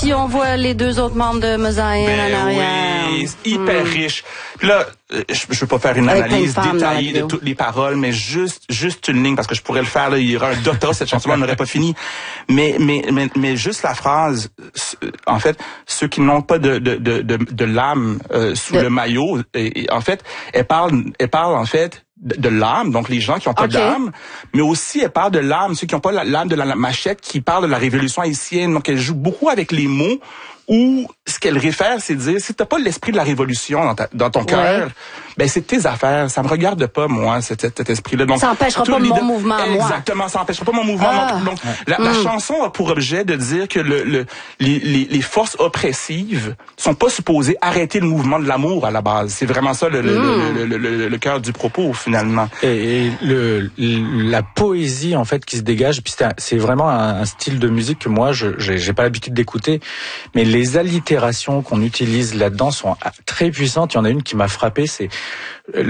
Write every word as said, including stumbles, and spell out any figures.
Puis on voit les deux autres membres de Mosaïen ben en arrière. Oui, hyper hmm. riche. Puis là, je, je veux pas faire une Avec analyse détaillée de toutes les paroles, mais juste juste une ligne, parce que je pourrais le faire, là, il y aura un doctorat, cette chanson-là n'aurait pas fini. Mais, mais, mais, mais juste la phrase, en fait, ceux qui n'ont pas de, de, de, de, de l'âme euh, sous de... le maillot, et, et, en fait, elle parle, elle parle, en fait, de, de l'âme, donc les gens qui n'ont pas okay. d'âme, mais aussi elle parle de l'âme, ceux qui n'ont pas l'âme de la, la machette, qui parle de la révolution haïtienne, donc elle joue beaucoup avec les mots, où ce qu'elle réfère, c'est de dire, si t'as pas l'esprit de la révolution dans, ta, dans ton cœur, ouais. ben c'est tes affaires, ça me regarde pas, moi, cet, cet esprit-là. Donc, ça empêchera pas mon mouvement, moi. Exactement, ça empêchera pas mon mouvement. Ah. Donc, donc ouais. la, mm. la chanson a pour objet de dire que le, le, les, les, les forces oppressives sont pas supposées arrêter le mouvement de l'amour à la base. C'est vraiment ça le, le, mm. le, le, le, le, le cœur du propos, finalement. Et, et le, la poésie, en fait, qui se dégage, puis c'est, un, c'est vraiment un, un style de musique que moi, je j'ai, j'ai pas l'habitude d'écouter, mais les allitérations qu'on utilise là-dedans sont très puissantes. Il y en a une qui m'a frappé, c'est